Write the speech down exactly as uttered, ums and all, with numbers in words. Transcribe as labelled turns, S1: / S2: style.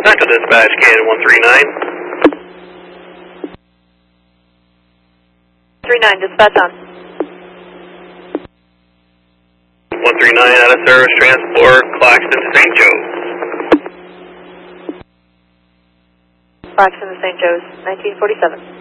S1: Central Dispatch, Canada one three nine.
S2: three nine, dispatch on.
S1: one three nine out of service, transport Claxton to Saint Joe's.
S2: Claxton to Saint Joe's, nineteen forty-seven.